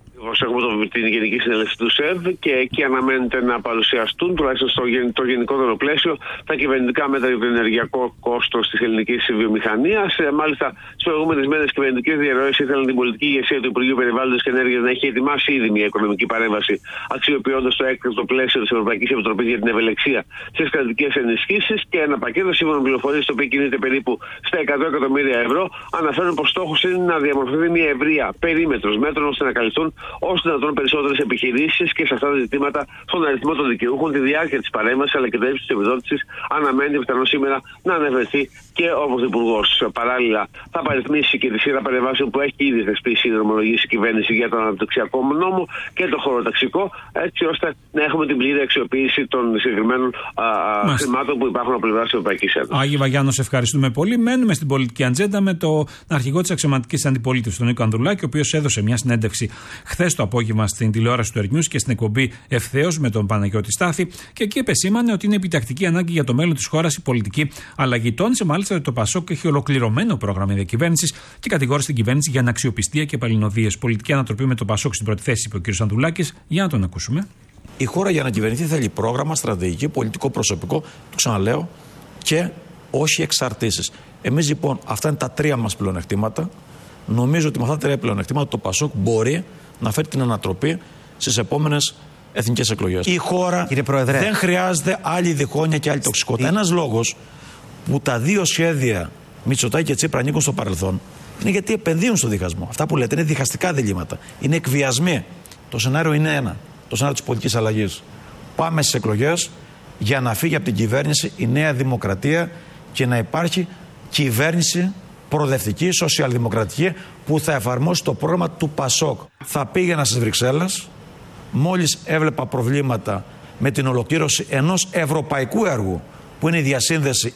Έχουμε την Γενική Συνέλευση του ΣΕΔ και εκεί αναμένεται να παρουσιαστούν, τουλάχιστον στο γενικότερο πλαίσιο, τα κυβερνητικά μέτρα για το ενεργειακό κόστος της ελληνικής βιομηχανίας. Μάλιστα, στις προηγούμενες μέρες κυβερνητικές διαρροές ήθελαν την πολιτική ηγεσία του Υπουργείου Περιβάλλοντος και Ενέργειας να έχει ετοιμάσει ήδη μια οικονομική παρέμβαση, αξιοποιώντας το έκτακτο πλαίσιο της Ευρωπαϊκής Επιτροπής για την ευελιξία στις κρατικές ενισχύσεις και ένα πακέτο σύμφωνα με πληροφορίες το οποίο κινείται περίπου στα 100 εκατομμύρια ευρώ. Αναφέρουν πως στόχος είναι να διαμορφωθεί μια ευρεία περίμετρος μέτρων ώστε να καλυφθούν όσο δυνατόν περισσότερες επιχειρήσεις και σε αυτά τα ζητήματα στον αριθμό των δικαιούχων, τη διάρκεια της παρέμβασης αλλά και το ύψος της επιδότησης αναμένεται πιθανόν σήμερα να ανεβρεθεί και ο Πρωθυπουργός. Παράλληλα, θα παριθμίσει και τη σειρά παρεμβάσεων που έχει ήδη θεσπίσει ή δρομολογήσει η κυβέρνηση για τον αναπτυξιακό νόμο και το χωροταξικό, έτσι ώστε να έχουμε την πλήρη αξιοποίηση των συγκεκριμένων χρημάτων που υπάρχουν από πλευρά της Ευρωπαϊκής Ένωσης. Άγη Βαγιάνο, σε ευχαριστούμε πολύ. Μένουμε στην πολιτική ατζέντα με τον αρχηγό της αξιωματικής αντιπολίτευσης, τον Νίκο Ανδρουλάκη, ο οποίος έδωσε μια συνέντευξη χθες το απόγευμα στην τηλεόραση του Ερνιούς και στην εκπομπή Ευθέως με τον Παναγιώτη Στάθη. Και εκεί επεσήμανε ότι είναι επιτακτική ανάγκη για το μέλλον της χώρας η πολιτική αλλαγή. Τόνισε μάλιστα ότι το ΠΑΣΟΚ έχει ολοκληρωμένο πρόγραμμα διακυβέρνησης και κατηγόρησε την κυβέρνηση για αναξιοπιστία και παλινοδίες. Πολιτική ανατροπή με το ΠΑΣΟΚ στην πρώτη θέση, είπε ο κ. Ανδρουλάκης. Για να τον ακούσουμε. Η χώρα για να κυβερνηθεί θέλει πρόγραμμα, στρατηγική, πολιτικό προσωπικό, το ξαναλέω, και όχι εξαρτήσεις. Εμείς λοιπόν, αυτά είναι τα 3 μας πλεονεκτήματα. Νομίζω ότι με αυτά τα 3 πλεονεκτήματα το ΠΑΣΟΚ μπορεί να φέρει την ανατροπή στις επόμενες εθνικές εκλογές. Η χώρα δεν χρειάζεται άλλη διχόνοια και άλλη τοξικότητα. Ένας λόγος που τα 2 σχέδια Μητσοτάκη και Τσίπρα ανήκουν στο παρελθόν είναι γιατί επενδύουν στο διχασμό. Αυτά που λέτε είναι διχαστικά διλήμματα. Είναι εκβιασμοί. Το σενάριο είναι ένα. Το σενάριο της πολιτικής αλλαγής. Πάμε στις εκλογές για να φύγει από την κυβέρνηση η Νέα Δημοκρατία και να υπάρχει κυβέρνηση προοδευτική, σοσιαλδημοκρατική, που θα εφαρμόσει το πρόγραμμα του ΠΑΣΟΚ. Θα πήγαινα στις Βρυξέλλες, μόλις έβλεπα προβλήματα με την ολοκλήρωση ενός ευρωπαϊκού έργου, που είναι η διασύνδεση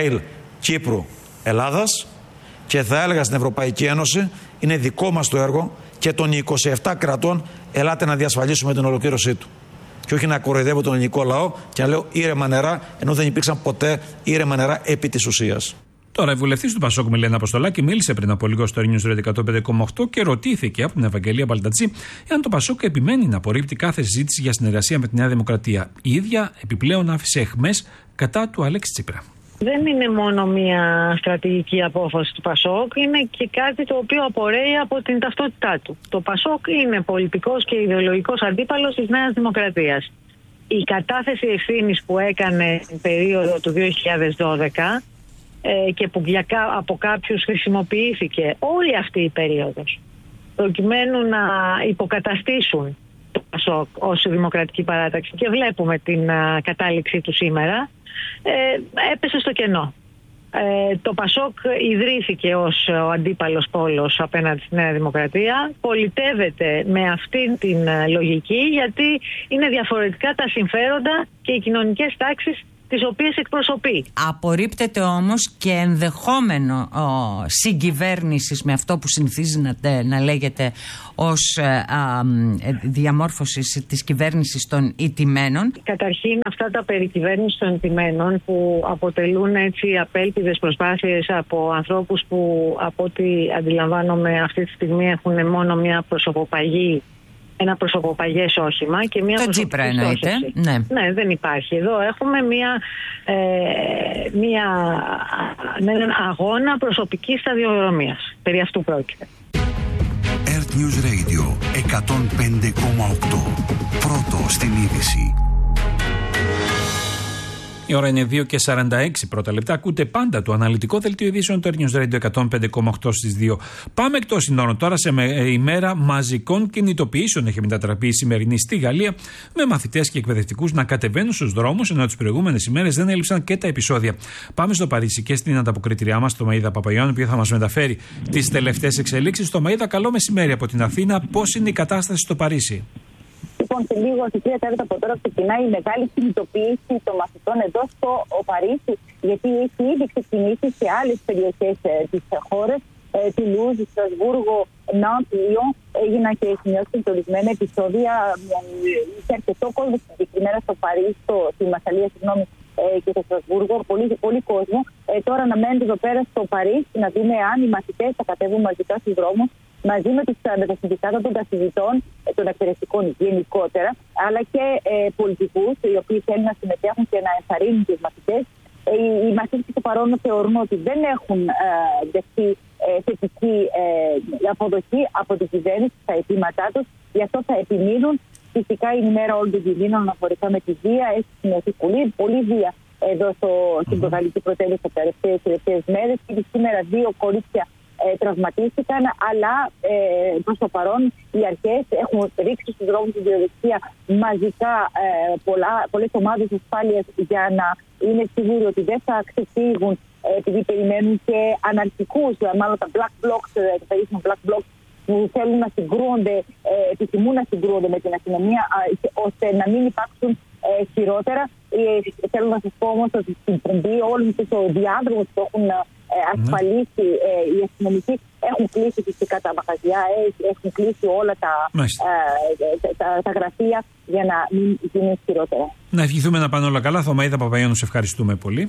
Ισραήλ-Κύπρου-Ελλάδας, και θα έλεγα στην Ευρωπαϊκή Ένωση, είναι δικό μας το έργο και των 27 κρατών, ελάτε να διασφαλίσουμε την ολοκλήρωσή του. Και όχι να κοροϊδεύω τον ελληνικό λαό και να λέω ήρεμα νερά, ενώ δεν υπήρξαν ποτέ ήρεμα νερά επί της ουσίας. Τώρα, η βουλευτής του ΠΑΣΟΚ Μιλένα Αποστολάκη μίλησε πριν από λίγο στο News Radio 105,8 και ρωτήθηκε από την Ευαγγελία Μπαλτατζή εάν το ΠΑΣΟΚ επιμένει να απορρίπτει κάθε συζήτηση για συνεργασία με τη Νέα Δημοκρατία. Η ίδια επιπλέον άφησε αιχμές κατά του Αλέξη Τσίπρα. Δεν είναι μόνο μια στρατηγική απόφαση του ΠΑΣΟΚ, είναι και κάτι το οποίο απορρέει από την ταυτότητά του. Το ΠΑΣΟΚ είναι πολιτικός και ιδεολογικός αντίπαλος της Νέας Δημοκρατίας. Η κατάθεση ευθύνης που έκανε την περίοδο του 2012 και που από κάποιους χρησιμοποιήθηκε όλη αυτή η περίοδος προκειμένου να υποκαταστήσουν το ΠΑΣΟΚ ως δημοκρατική παράταξη και βλέπουμε την κατάληξή του σήμερα, έπεσε στο κενό. Το ΠΑΣΟΚ ιδρύθηκε ως ο αντίπαλος πόλος απέναντι στη Νέα Δημοκρατία. Πολιτεύεται με αυτήν την λογική, γιατί είναι διαφορετικά τα συμφέροντα και οι κοινωνικές τάξεις τις οποίες εκπροσωπεί. Απορρίπτεται όμως και ενδεχόμενο συγκυβέρνησης με αυτό που συνηθίζει να λέγεται ως διαμόρφωση της κυβέρνησης των ηττημένων. Καταρχήν, αυτά τα περί κυβέρνησης των ηττημένων που αποτελούν έτσι απέλπιδες προσπάθειες από ανθρώπους που, από ό,τι αντιλαμβάνομαι, αυτή τη στιγμή έχουν μόνο μια προσωποπαγή, ένα προσωποπαγές όχημα και μια το Τσίπρα εννοείται. Ναι, δεν υπάρχει. Εδώ έχουμε έναν αγώνα προσωπικής σταδιοδρομίας. Περί αυτού πρόκειται. Earth News Radio 105,8. Πρώτο στην είδηση. Η ώρα είναι 2:46 πρώτα λεπτά. Ακούτε πάντα το αναλυτικό δελτίο ειδήσεων του Earth News Radio 105,8 στις 2. Πάμε εκτός συνόρων τώρα. Σε ημέρα μαζικών κινητοποιήσεων έχει μετατραπεί η σημερινή στη Γαλλία, με μαθητές και εκπαιδευτικούς να κατεβαίνουν στους δρόμους, ενώ τις προηγούμενες ημέρες δεν έλειψαν και τα επεισόδια. Πάμε στο Παρίσι και στην ανταποκριτηριά μας, το Μαΐδα Παπαϊωάννου, που θα μας μεταφέρει τις τελευταίες εξελίξεις. Το Μαΐδα, καλό μεσημέρι από την Αθήνα. Πώς είναι η κατάσταση στο Παρίσι? Λοιπόν, σε λίγο, σε 3 από τώρα, ξεκινάει η μεγάλη κινητοποίηση των μαθητών εδώ στο Παρίσι, γιατί έχει ήδη ξεκινήσει σε άλλες περιοχές της χώρας, Τουλούζ, Στρασβούργο, Ναντ, Λιόν. Έγιναν και σημειώσεις ορισμένα επεισόδια. Είχε αρκετό κόσμο συγκεκριμένα στο Παρίσι, στη Μασσαλία, και στο Στρασβούργο. Πολύ κόσμο. Τώρα αναμένεται εδώ πέρα στο Παρίσι να δούμε αν οι μαθητές θα κατέβουν μαζικά στους δρόμους, μαζί με τα συνδικάτα των καθηγητών, των εκπαιδευτικών γενικότερα, αλλά και πολιτικούς, οι οποίοι θέλουν να συμμετέχουν και να ενθαρρύνουν τους μαθητές. Οι μαθητές στο παρόν θεωρούν ότι δεν έχουν δεχτεί θετική αποδοχή από την κυβέρνηση στα αιτήματά τους, γι' αυτό θα επιμείνουν. Φυσικά η ημέρα όλων των κινδύνων αναφορικά με τη βία έχει σημειωθεί πολύ βία εδώ στην Γαλλική πρωτεύουσα τις τελευταίες μέρες. Και σήμερα 2 κορίτσια τραυματίστηκαν, αλλά προς το παρόν οι αρχές έχουν ρίξει στους δρόμους τη διαδικασία μαζικά πολλές ομάδες ασφάλειας για να είναι σίγουροι ότι δεν θα ξεφύγουν, επειδή περιμένουν και αναρχικούς, μάλλον τα black blocs, τα περίφημα black blocs, που θέλουν να συγκρούονται, επιθυμούν να συγκρούονται με την αστυνομία, ώστε να μην υπάρξουν χειρότερα. Θέλω να σας πω όμως ότι στην Πουμπή όλους τους διάδρομους που έχουν ασφαλίσει οι αστυνομικοί έχουν κλείσει φυσικά τα μαγαζιά, έχουν κλείσει όλα τα γραφεία για να μην γίνει χειρότερα. Να ευχηθούμε να πάνε όλα καλά. Θωμαΐδα Παπαϊωάννου, σε ευχαριστούμε πολύ.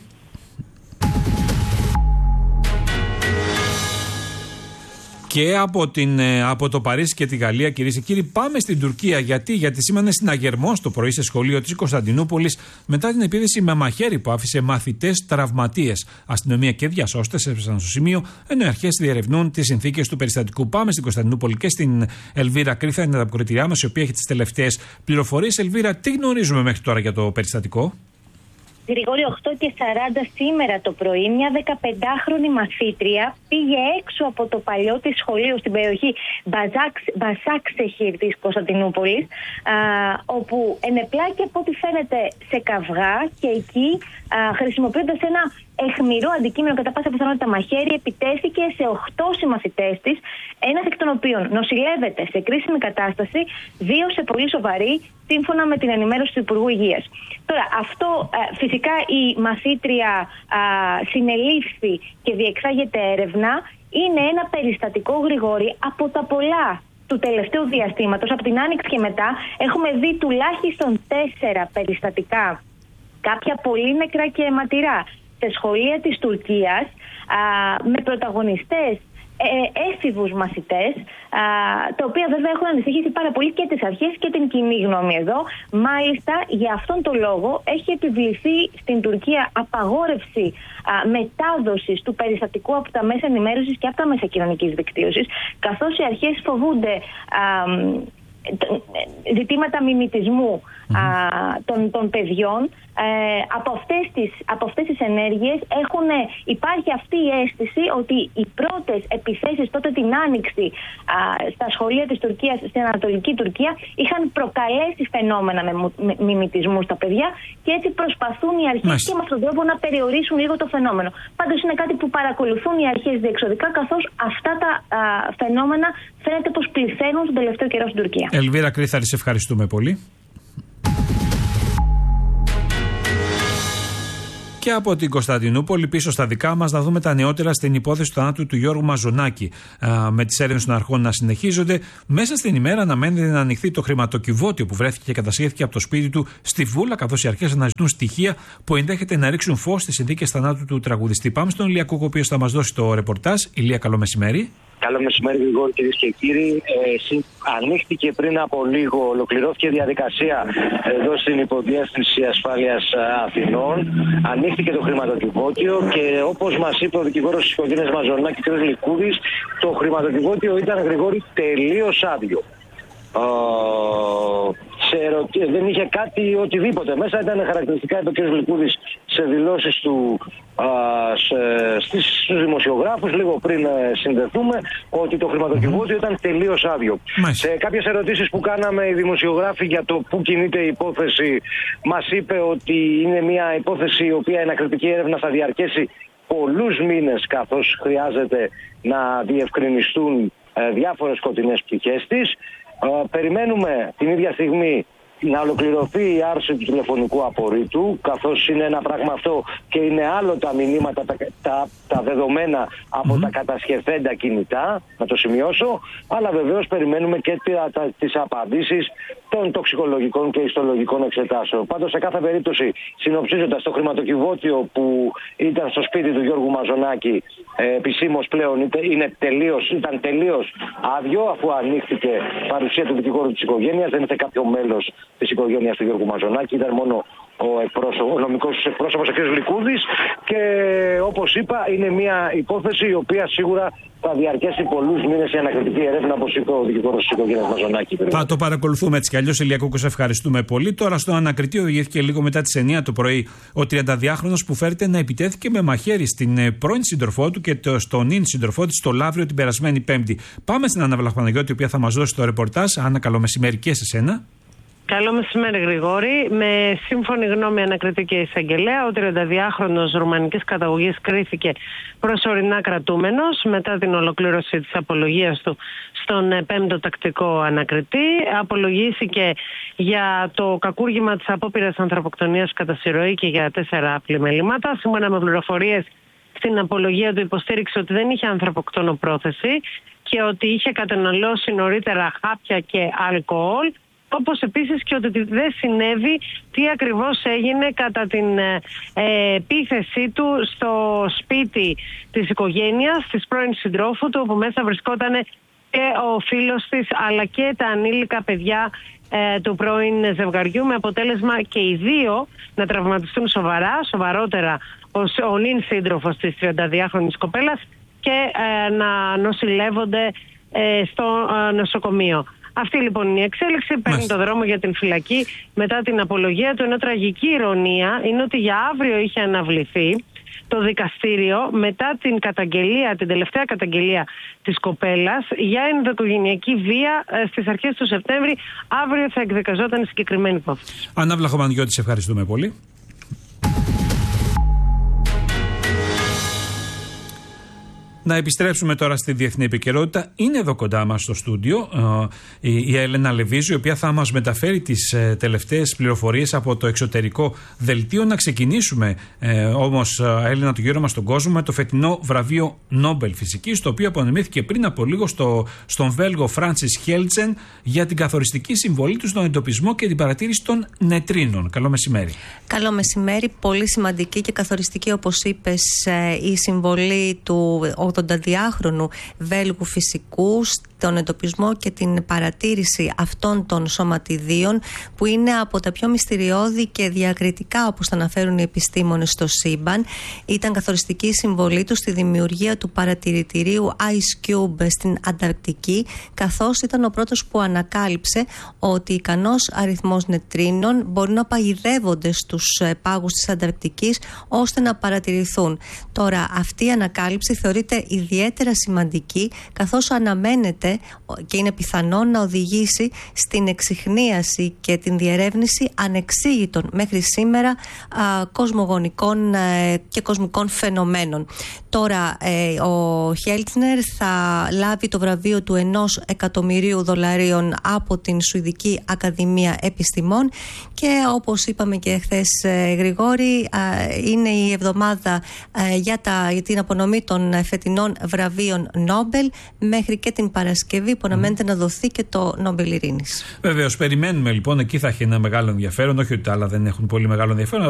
Και από το Παρίσι και τη Γαλλία, κυρίες και κύριοι, πάμε στην Τουρκία. Γιατί σήμανε συναγερμό το πρωί σε σχολείο της Κωνσταντινούπολης μετά την επίθεση με μαχαίρι που άφησε μαθητές τραυματίες. Αστυνομία και διασώστες έφτασαν στο σημείο, ενώ οι αρχές διερευνούν τις συνθήκες του περιστατικού. Πάμε στην Κωνσταντινούπολη και στην Ελβίρα Κρύθα, είναι τα αποκριτηριά μας, η οποία έχει τις τελευταίες πληροφορίες. Ελβίρα, τι γνωρίζουμε μέχρι τώρα για το περιστατικό? Γρηγόρη, 8:40 σήμερα το πρωί, μια 15χρονη μαθήτρια πήγε έξω από το παλιό της σχολείο στην περιοχή Μπασάξεχιρ της Κωνσταντινούπολης, όπου ενεπλάκη από ό,τι φαίνεται σε καυγά, και εκεί χρησιμοποιώντας ένα αιχμηρό αντικείμενο, κατά πάσα πιθανότητα μαχαίρι, επιτέθηκε σε 8 συμμαθητές της, ένας εκ των οποίων νοσηλεύεται σε κρίσιμη κατάσταση, 2 σε πολύ σοβαρή, σύμφωνα με την ενημέρωση του Υπουργού Υγείας. Τώρα, αυτό φυσικά η μαθήτρια συνελήφθη και διεξάγεται έρευνα. Είναι ένα περιστατικό, Γρηγόρη, από τα πολλά του τελευταίου διαστήματος. Από την Άνοιξη και μετά έχουμε δει τουλάχιστον 4 περιστατικά, κάποια πολύ νεκρά και αιματηρά, σε σχολεία της Τουρκίας, με πρωταγωνιστές έφηβους μαθητές, τα οποία βέβαια έχουν ανησυχήσει πάρα πολύ και τις αρχές και την κοινή γνώμη εδώ. Μάλιστα, για αυτόν τον λόγο έχει επιβληθεί στην Τουρκία απαγόρευση μετάδοσης του περιστατικού από τα μέσα ενημέρωσης και από τα μέσα κοινωνικής δικτύωσης, καθώς οι αρχές φοβούνται ζητήματα μιμητισμού των παιδιών. Από αυτές τις ενέργειες υπάρχει αυτή η αίσθηση ότι οι πρώτες επιθέσεις τότε την Άνοιξη στα σχολεία της Τουρκίας, στην Ανατολική Τουρκία, είχαν προκαλέσει φαινόμενα μιμητισμού στα παιδιά και έτσι προσπαθούν οι αρχές και με αυτόν τον τρόπο να περιορίσουν λίγο το φαινόμενο. Πάντως είναι κάτι που παρακολουθούν οι αρχές διεξοδικά, καθώς αυτά τα φαινόμενα φαίνεται πως πληθαίνουν τον τελευταίο καιρό στην Τουρκία. Ελβίρα Κρίθαρη, σε ευχαριστούμε πολύ. Και από την Κωνσταντινούπολη πίσω στα δικά μας να δούμε τα νεότερα στην υπόθεση του θανάτου του Γιώργου Μαζονάκη. Με τις έρευνες των αρχών να συνεχίζονται, μέσα στην ημέρα αναμένεται να ανοιχθεί το χρηματοκιβώτιο που βρέθηκε και κατασχέθηκε από το σπίτι του στη Βούλα, καθώς οι αρχές αναζητούν στοιχεία που ενδέχεται να ρίξουν φως στις συνθήκες θανάτου του τραγουδιστή. Πάμε στον Ηλία Κούκο, ο οποίος θα μας δώσει το ρεπορτάζ. Ηλία, καλό μεσημέρι. Καλό μεσημέρι, Γρηγόρη, κυρίες και κύριοι. Ανοίχθηκε πριν από λίγο, ολοκληρώθηκε διαδικασία εδώ στην Υποδιεύθυνση Ασφάλειας Αθηνών. Ανοίχθηκε το χρηματοκιβώτιο και όπως μας είπε ο δικηγόρος της οικογένειας Μαζονάκη, κ. Λικούδης, το χρηματοκιβώτιο ήταν, Γρηγόρη, τελείως άδειο. Δεν είχε κάτι οτιδήποτε μέσα. Ήταν χαρακτηριστικά, είπε ο κ. Λικούδης σε δηλώσεις του στους δημοσιογράφους λίγο πριν συνδεθούμε, ότι το χρηματοκιβώτιο ήταν τελείως άδειο. Σε κάποιες ερωτήσεις που κάναμε οι δημοσιογράφοι για το πού κινείται η υπόθεση, μας είπε ότι είναι μια υπόθεση η οποία η ανακριτική έρευνα θα διαρκέσει πολλούς μήνες, καθώς χρειάζεται να διευκρινιστούν διάφορες σκοτεινές πτυχές της. Περιμένουμε την ίδια στιγμή να ολοκληρωθεί η άρση του τηλεφωνικού απορρίτου, καθώς είναι ένα πράγμα αυτό και είναι άλλο τα μηνύματα, τα δεδομένα από τα κατασχεθέντα κινητά, να το σημειώσω, αλλά βεβαίως περιμένουμε και τις απαντήσεις των τοξικολογικών και ιστολογικών εξετάσεων. Πάντως, σε κάθε περίπτωση, συνοψίζοντας, το χρηματοκιβώτιο που ήταν στο σπίτι του Γιώργου Μαζονάκη επισήμως πλέον ήταν τελείως άδειο, αφού ανοίχθηκε παρουσία του δικηγόρου της οικογένειας. Δεν ήταν κάποιο μέλος της οικογένειας του Γιώργου Μαζονάκη, ήταν μόνο ο νομικός εκπρόσωπος ο κ. Λικούδης, και όπως είπα είναι μια υπόθεση η οποία σίγουρα θα διαρκέσει πολλούς μήνες η ανακριτική έρευνα, όπως είπε ο δικηγόρος της οικογένειας Μαζονάκη. Θα το παρακολουθούμε έτσι κι αλλιώς. Ηλία Κούκο, σε ευχαριστούμε πολύ. Τώρα στο ανακριτή οδηγήθηκε λίγο μετά τις 9 το πρωί ο 32χρονος που φέρεται να επιτέθηκε με μαχαίρι στην πρώην σύντροφό του και στον νυν σύντροφό της στο Λαύριο την περασμένη Πέμπτη. Πάμε στην Άννα Βλαχοπαναγιώτη, η οποία θα μας δώσει το ρεπορτάζ. Άννα, καλό μεσημέρι και σε σένα. Καλό μεσημέρι, Γρηγόρη. Με σύμφωνη γνώμη ανακριτική εισαγγελέα, ο 32χρονος ρουμανικής καταγωγής κρίθηκε προσωρινά κρατούμενος μετά την ολοκλήρωση της απολογίας του στον 5ο τακτικό ανακριτή. Απολογήθηκε για το κακούργημα της απόπειρας ανθρωποκτονίας κατά συρροή και για 4 πλημελήματα. Σύμφωνα με πληροφορίες στην απολογία του, υποστήριξε ότι δεν είχε ανθρωποκτόνο πρόθεση και ότι είχε καταναλώσει νωρίτερα χάπια και αλκοόλ. Όπως επίσης και ότι δεν συνέβη τι ακριβώς έγινε κατά την επίθεσή του στο σπίτι της οικογένειας, της πρώην συντρόφου του, όπου μέσα βρισκόταν και ο φίλος της αλλά και τα ανήλικα παιδιά του πρώην ζευγαριού, με αποτέλεσμα και οι δύο να τραυματιστούν σοβαρότερα ο νυν σύντροφος της 32χρονης κοπέλας και να νοσηλεύονται στο νοσοκομείο. Αυτή λοιπόν είναι η εξέλιξη. Παίρνει το δρόμο για την φυλακή μετά την απολογία του. Ενώ τραγική ηρωνία είναι ότι για αύριο είχε αναβληθεί το δικαστήριο μετά την τελευταία καταγγελία της κοπέλας για ενδοοικογενειακή βία στις αρχές του Σεπτέμβρη. Αύριο θα εκδικαζόταν η συγκεκριμένη υπόθεση. Άννα Βλαχοπαναγιώτη, σε ευχαριστούμε πολύ. Να επιστρέψουμε τώρα στη διεθνή επικαιρότητα. Είναι εδώ κοντά μας στο στούντιο η Έλενα Λεβίζου, η οποία θα μας μεταφέρει τις τελευταίες πληροφορίες από το εξωτερικό δελτίο. Να ξεκινήσουμε όμως, Έλενα, το γύρο μας στον κόσμο με το φετινό βραβείο Νόμπελ Φυσικής, το οποίο απονεμήθηκε πριν από λίγο στον Βέλγο Φράνσις Χέλτζεν για την καθοριστική συμβολή του στον εντοπισμό και την παρατήρηση των νετρίνων. Καλό μεσημέρι. Καλό μεσημέρι. Πολύ σημαντική και καθοριστική, όπως είπες, η συμβολή του 82χρονου Βέλγου φυσικού τον εντοπισμό και την παρατήρηση αυτών των σωματιδίων, που είναι από τα πιο μυστηριώδη και διακριτικά, όπως τα αναφέρουν οι επιστήμονες, στο σύμπαν. Ήταν καθοριστική η συμβολή του στη δημιουργία του παρατηρητηρίου Ice Cube στην Ανταρκτική, καθώς ήταν ο πρώτος που ανακάλυψε ότι ικανός αριθμός νετρίνων μπορεί να παγιδεύονται στους πάγους της Ανταρκτικής ώστε να παρατηρηθούν. Τώρα, αυτή η ανακάλυψη θεωρείται ιδιαίτερα σημαντική, καθώς αναμένεται και είναι πιθανό να οδηγήσει στην εξιχνίαση και την διερεύνηση ανεξήγητων μέχρι σήμερα κοσμογονικών και κοσμικών φαινομένων. Τώρα, ο Χέλτσνερ θα λάβει το βραβείο του $1 εκατομμυρίου από την Σουηδική Ακαδημία Επιστημών, και όπως είπαμε και χθες, Γρηγόρη, είναι η εβδομάδα για την απονομή των φετινών βραβείων Νόμπελ, μέχρι και την Παρασκευή που αναμένεται να δοθεί και το Νόμπελ Ειρήνης. Βεβαίως, περιμένουμε λοιπόν, εκεί θα έχει ένα μεγάλο ενδιαφέρον, όχι ότι τα άλλα δεν έχουν πολύ μεγάλο ενδιαφέρον.